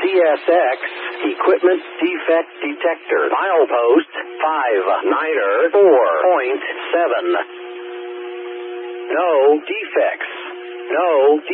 CSX Equipment Defect Detector. Milepost 59er 4.7. No defects. No